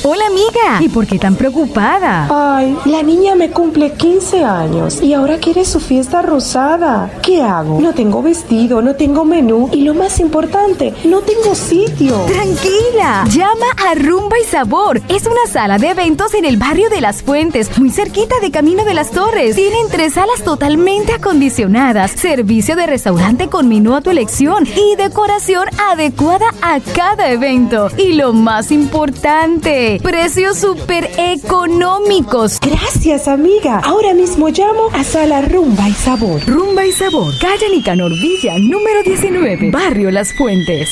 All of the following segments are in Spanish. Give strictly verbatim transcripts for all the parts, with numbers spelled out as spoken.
Hola, amiga. ¿Y por qué tan preocupada? Ay, la niña me cumple quince años y ahora quiere su fiesta rosada. ¿Qué hago? No tengo vestido, no tengo menú y lo más importante, no tengo sitio. Tranquila, llama a Rumba y Sabor. Es una sala de eventos en el barrio de Las Fuentes, muy cerquita de Camino de las Torres. Tienen tres salas totalmente acondicionadas, servicio de restaurante con menú a tu elección y decoración adecuada a cada evento. Y lo más importante, precios súper económicos. Gracias, amiga. Ahora mismo llamo a Sala Rumba y Sabor. Rumba y Sabor, calle Nicanor Villa, número diecinueve, barrio Las Fuentes.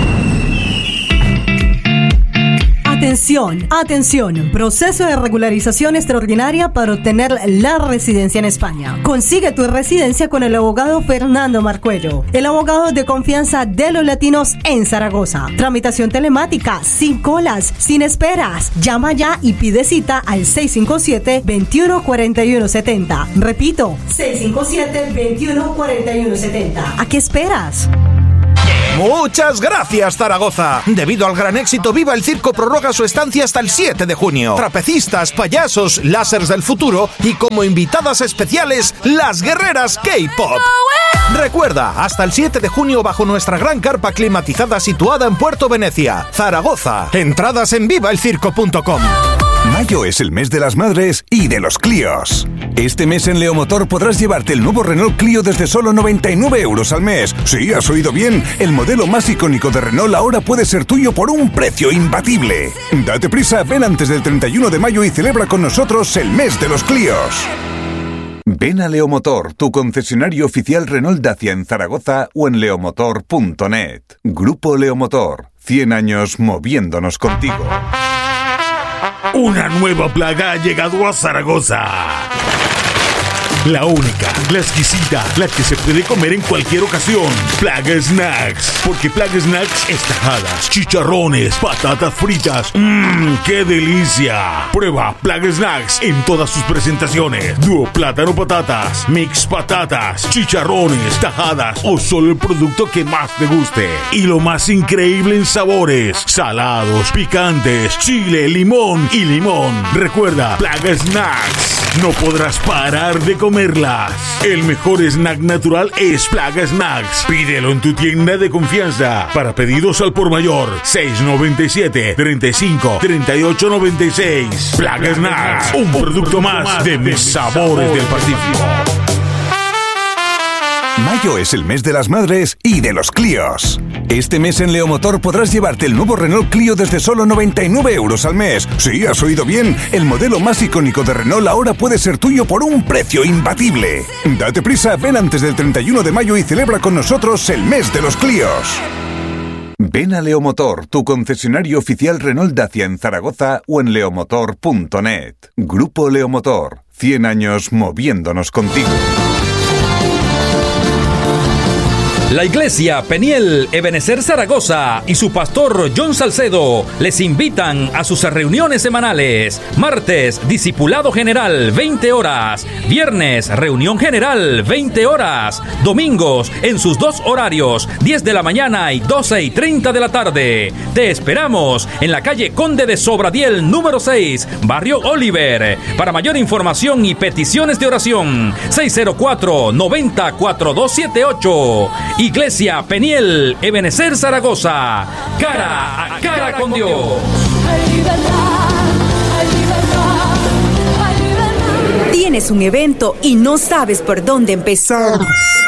Atención, atención, proceso de regularización extraordinaria para obtener la residencia en España. Consigue tu residencia con el abogado Fernando Marcuello, el abogado de confianza de los latinos en Zaragoza. Tramitación telemática, sin colas, sin esperas. Llama ya y pide cita al seis cinco siete, veintiuno cuarenta y uno setenta. Repito, seis cinco siete, veintiuno cuarenta y uno setenta. ¿A qué esperas? Muchas gracias, Zaragoza. Debido al gran éxito, Viva el Circo prorroga su estancia hasta el siete de junio. Trapecistas, payasos, lásers del futuro y como invitadas especiales, las guerreras K-pop. Recuerda, hasta el siete de junio bajo nuestra gran carpa climatizada situada en Puerto Venecia, Zaragoza. Entradas en viva el circo punto com. Mayo es el mes de las madres y de los Clios. Este mes en Leomotor podrás llevarte el nuevo Renault Clio desde solo noventa y nueve euros al mes. Sí, has oído bien. El modelo más icónico de Renault ahora puede ser tuyo por un precio imbatible. Date prisa, ven antes del treinta y uno de mayo y celebra con nosotros el mes de los Clios. Ven a Leomotor, tu concesionario oficial Renault Dacia en Zaragoza o en leomotor punto net. Grupo Leomotor, cien años moviéndonos contigo. Una nueva plaga ha llegado a Zaragoza. La única, la exquisita, la que se puede comer en cualquier ocasión. Plaga Snacks. Porque Plaga Snacks es tajadas, chicharrones, patatas fritas. ¡Mmm! ¡Qué delicia! Prueba Plaga Snacks en todas sus presentaciones. Dúo plátano patatas, mix patatas, chicharrones, tajadas o solo el producto que más te guste. Y lo más increíble en sabores: salados, picantes, chile, limón y limón. Recuerda, Plaga Snacks. No podrás parar de comerlas. El mejor snack natural es Plaga Snacks. Pídelo en tu tienda de confianza. Para pedidos al por mayor, seis noventa y siete, treinta y cinco, treinta y ocho noventa y seis. Plaga Snacks, un producto más de mis sabores del Pacífico. Mayo es el mes de las madres y de los Clios. Este mes en Leomotor podrás llevarte el nuevo Renault Clio desde solo noventa y nueve euros al mes. Sí, has oído bien. El modelo más icónico de Renault ahora puede ser tuyo por un precio imbatible. Date prisa, ven antes del treinta y uno de mayo y celebra con nosotros el mes de los Clios. Ven a Leomotor, tu concesionario oficial Renault Dacia en Zaragoza o en leomotor punto net. Grupo Leomotor, cien años moviéndonos contigo. La Iglesia Peniel Ebenecer Zaragoza y su pastor John Salcedo les invitan a sus reuniones semanales. Martes, discipulado general, veinte horas. Viernes, reunión general, veinte horas. Domingos, en sus dos horarios, diez de la mañana y doce y treinta de la tarde. Te esperamos en la calle Conde de Sobradiel, número seis, barrio Oliver. Para mayor información y peticiones de oración, seis cero cuatro, noventa, cuarenta y dos setenta y ocho. Iglesia Peniel Ebenecer Zaragoza, cara a cara con Dios. Tienes un evento y no sabes por dónde empezar.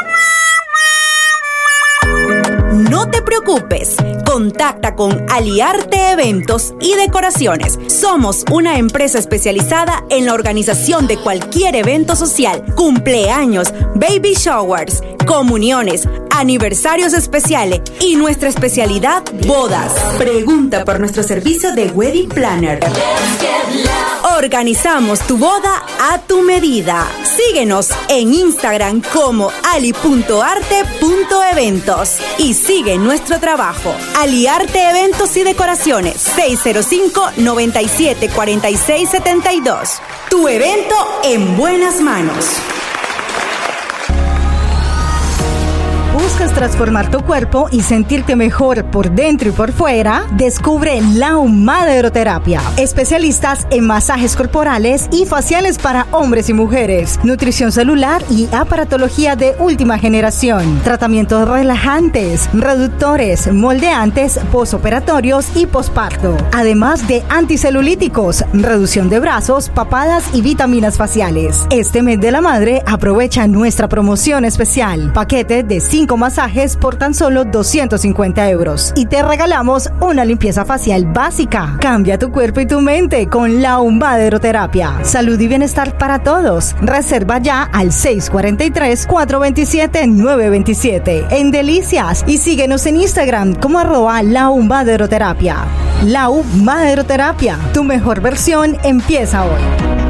No te preocupes, contacta con Aliarte Eventos y Decoraciones. Somos una empresa especializada en la organización de cualquier evento social, cumpleaños, baby showers, comuniones, aniversarios especiales y nuestra especialidad, bodas. Pregunta por nuestro servicio de Wedding Planner. Organizamos tu boda a tu medida. Síguenos en Instagram como ali punto arte punto eventos y sigue nuestro trabajo. Aliarte Eventos y Decoraciones, seis cero cinco, noventa y siete, cuarenta y seis, setenta y dos. Tu evento en buenas manos. buscas transformar tu cuerpo y sentirte mejor por dentro y por fuera, descubre Lau Maderoterapia. Especialistas en masajes corporales y faciales para hombres y mujeres, nutrición celular y aparatología de última generación, tratamientos relajantes, reductores, moldeantes, posoperatorios y posparto, además de anticelulíticos, reducción de brazos, papadas y vitaminas faciales. Este mes de la madre aprovecha nuestra promoción especial, paquete de cinco masajes por tan solo doscientos cincuenta euros y te regalamos una limpieza facial básica. Cambia tu cuerpo y tu mente con la Maderoterapia. Salud y bienestar para todos. Reserva ya al seis cuatro tres, cuatro dos siete, nueve dos siete en Delicias y síguenos en Instagram como arroba Lau Maderoterapia. Lau Maderoterapia, tu mejor versión empieza hoy.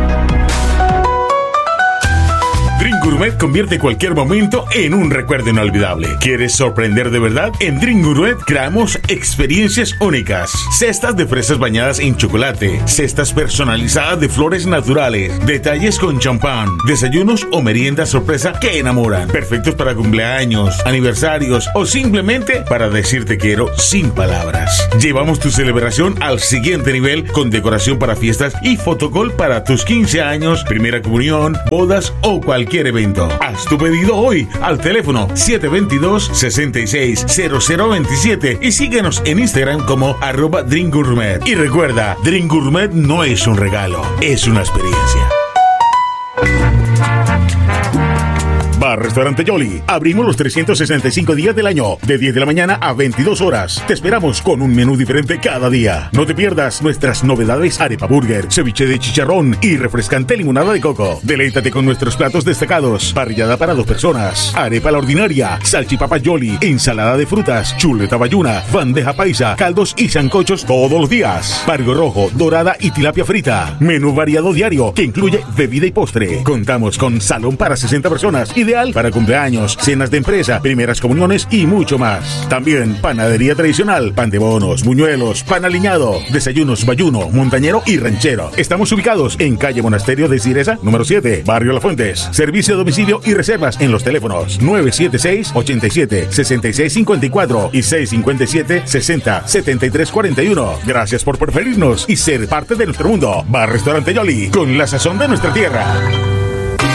Drink Gourmet convierte cualquier momento en un recuerdo inolvidable. ¿Quieres sorprender de verdad? En Drink Gourmet creamos experiencias únicas. Cestas de fresas bañadas en chocolate, cestas personalizadas de flores naturales, detalles con champán, desayunos o meriendas sorpresa que enamoran. Perfectos para cumpleaños, aniversarios o simplemente para decirte quiero sin palabras. Llevamos tu celebración al siguiente nivel con decoración para fiestas y fotocall para tus quince años, primera comunión, bodas o cualquier evento. Haz tu pedido hoy al teléfono siete dos dos, seis seis cero cero dos siete y síguenos en Instagram como arroba Drink Gourmet. Y recuerda, Drink Gourmet no es un regalo, es una experiencia. Bar Restaurante Yoli. Abrimos los trescientos sesenta y cinco días del año, de diez de la mañana a veintidós horas. Te esperamos con un menú diferente cada día. No te pierdas nuestras novedades: arepa burger, ceviche de chicharrón y refrescante limonada de coco. Deleítate con nuestros platos destacados: parrillada para dos personas, arepa a la ordinaria, salchipapa Yoli, ensalada de frutas, chuleta bayuna, bandeja paisa, caldos y sancochos todos los días. Pargo rojo, dorada y tilapia frita. Menú variado diario que incluye bebida y postre. Contamos con salón para sesenta personas, ideal para cumpleaños, cenas de empresa, primeras comuniones y mucho más. También panadería tradicional, pan de bonos, buñuelos, pan aliñado, desayunos bayuno, montañero y ranchero. Estamos ubicados en calle Monasterio de Ciresa, número siete, Barrio Las Fuentes. Servicio a domicilio y reservas en los teléfonos nueve siete seis, ocho siete, seis seis cinco cuatro y seis cinco siete, sesenta, setenta y tres cuarenta y uno. Gracias por preferirnos y ser parte de nuestro mundo. Bar Restaurante Yoli, con la sazón de nuestra tierra.